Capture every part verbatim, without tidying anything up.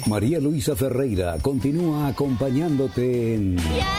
María Luisa Ferreira continúa acompañándote en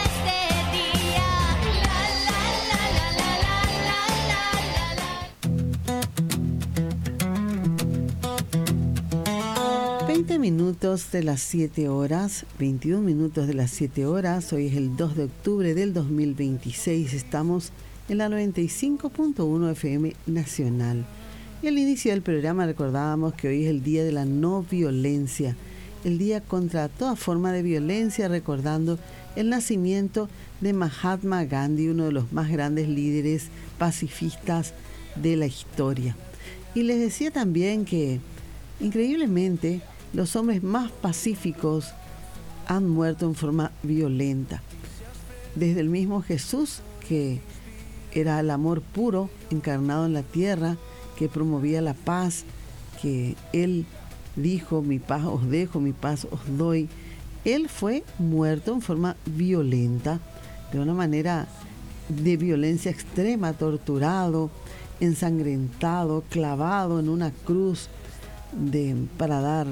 veinte minutos de las siete horas, veintiún minutos de las siete horas. Hoy es el dos de octubre del dos mil veintiséis. Estamos en la noventa y cinco punto uno F M Nacional. Y al inicio del programa recordábamos que hoy es el Día de la No Violencia, el día contra toda forma de violencia, recordando el nacimiento de Mahatma Gandhi, uno de los más grandes líderes pacifistas de la historia. Y les decía también que, increíblemente, los hombres más pacíficos han muerto en forma violenta. Desde el mismo Jesús, que era el amor puro encarnado en la tierra, que promovía la paz, que él dijo: mi paz os dejo, mi paz os doy. Él fue muerto en forma violenta, de una manera de violencia extrema, torturado, ensangrentado, clavado en una cruz de, para dar,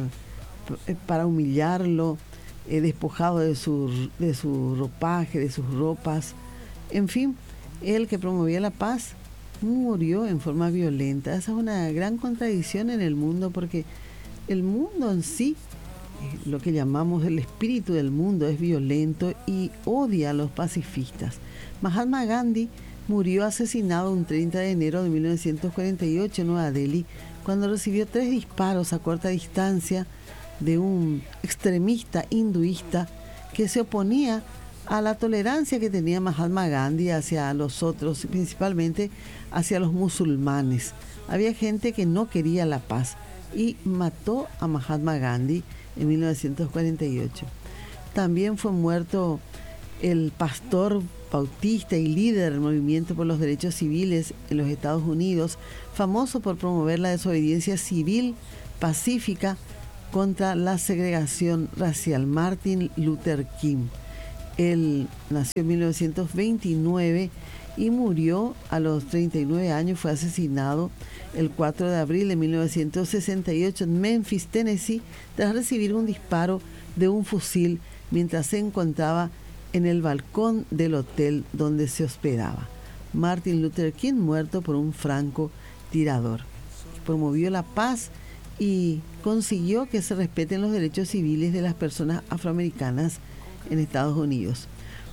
para humillarlo, eh, despojado de su, de su ropaje, de sus ropas. En fin, él que promovía la paz murió en forma violenta. Esa es una gran contradicción en el mundo, porque el mundo en sí, lo que llamamos el espíritu del mundo, es violento y odia a los pacifistas. Mahatma Gandhi murió asesinado un treinta de enero de mil novecientos cuarenta y ocho en Nueva Delhi, cuando recibió tres disparos a corta distancia de un extremista hinduista que se oponía a la tolerancia que tenía Mahatma Gandhi hacia los otros, principalmente hacia los musulmanes. Había gente que no quería la paz y mató a Mahatma Gandhi en mil novecientos cuarenta y ocho. También fue muerto el pastor bautista y líder del movimiento por los derechos civiles en los Estados Unidos, famoso por promover la desobediencia civil pacífica contra la segregación racial, Martin Luther King. Él nació en mil novecientos veintinueve y murió a los treinta y nueve años. Fue asesinado el cuatro de abril de mil novecientos sesenta y ocho en Memphis, Tennessee, tras recibir un disparo de un fusil mientras se encontraba en el balcón del hotel donde se hospedaba. Martin Luther King, muerto por un francotirador. Promovió la paz y consiguió que se respeten los derechos civiles de las personas afroamericanas en Estados Unidos.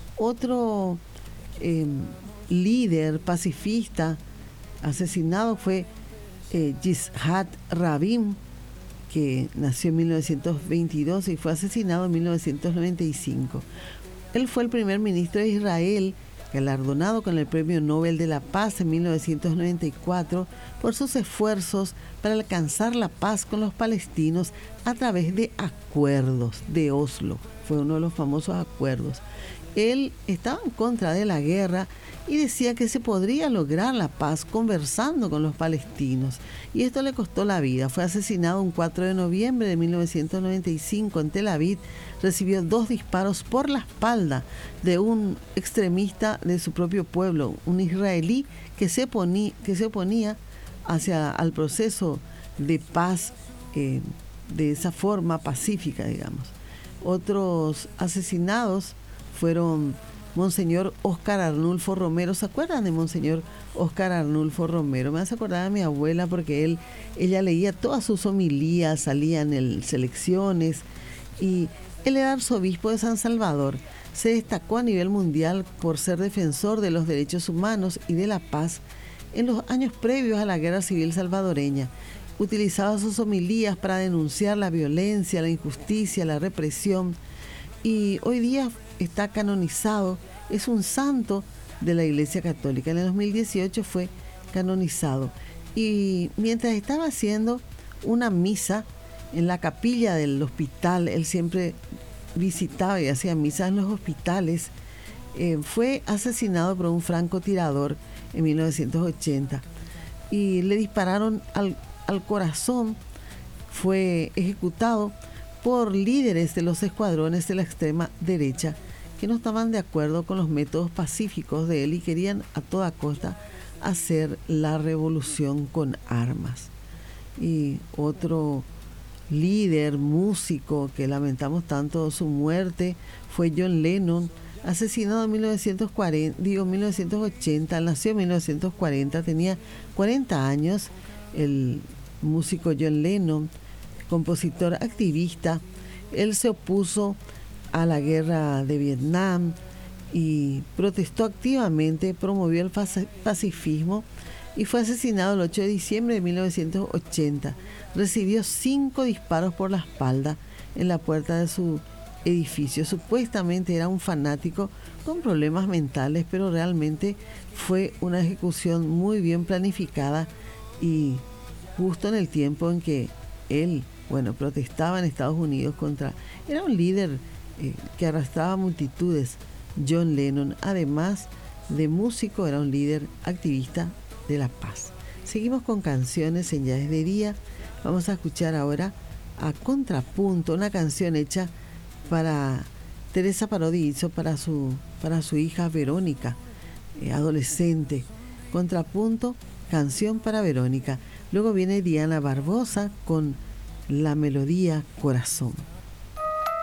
Otro eh, líder pacifista asesinado fue eh, Yitzhak Rabin, que nació en mil novecientos veintidós y fue asesinado en mil novecientos noventa y cinco. Él fue el primer ministro de Israel, galardonado con el Premio Nobel de la Paz en mil novecientos noventa y cuatro por sus esfuerzos para alcanzar la paz con los palestinos a través de acuerdos de Oslo. Fue uno de los famosos acuerdos. Él estaba en contra de la guerra y decía que se podría lograr la paz conversando con los palestinos. Y esto le costó la vida. Fue asesinado un cuatro de noviembre de mil novecientos noventa y cinco en Tel Aviv. Recibió dos disparos por la espalda de un extremista de su propio pueblo, un israelí que se, poní, que se oponía hacia al proceso de paz eh, de esa forma pacífica, digamos. Otros asesinados fueron Monseñor Óscar Arnulfo Romero. ¿Se acuerdan de Monseñor Óscar Arnulfo Romero? Me hace acordar a mi abuela, porque él, ella leía todas sus homilías, salían en selecciones, y él era arzobispo de San Salvador. Se destacó a nivel mundial por ser defensor de los derechos humanos y de la paz en los años previos a la Guerra Civil salvadoreña. Utilizaba sus homilías para denunciar la violencia, la injusticia, la represión, y hoy día está canonizado, es un santo de la Iglesia Católica. En el dos mil dieciocho fue canonizado, y mientras estaba haciendo una misa en la capilla del hospital, él siempre visitaba y hacía misas en los hospitales, eh, fue asesinado por un francotirador en mil novecientos ochenta y le dispararon al, al corazón. Fue ejecutado por líderes de los escuadrones de la extrema derecha que no estaban de acuerdo con los métodos pacíficos de él y querían a toda costa hacer la revolución con armas. Y otro líder, músico, que lamentamos tanto su muerte, fue John Lennon, asesinado en mil novecientos cuarenta, digo mil novecientos ochenta, nació en mil novecientos cuarenta, tenía cuarenta años, el músico John Lennon, compositor activista. Él se opuso a la guerra de Vietnam y protestó activamente, promovió el pacifismo y fue asesinado el ocho de diciembre de mil novecientos ochenta. Recibió cinco disparos por la espalda en la puerta de su edificio. Supuestamente era un fanático con problemas mentales, pero realmente fue una ejecución muy bien planificada y justo en el tiempo en que él, bueno, protestaba en Estados Unidos contra... Era un líder eh, que arrastraba multitudes. John Lennon, además de músico, era un líder activista de la paz. Seguimos con canciones en Ya es de Día. Vamos a escuchar ahora a Contrapunto, una canción hecha para Teresa Parodi, hizo para su, para su hija Verónica, eh, adolescente. Contrapunto, canción para Verónica. Luego viene Diana Barbosa con la melodía Corazón.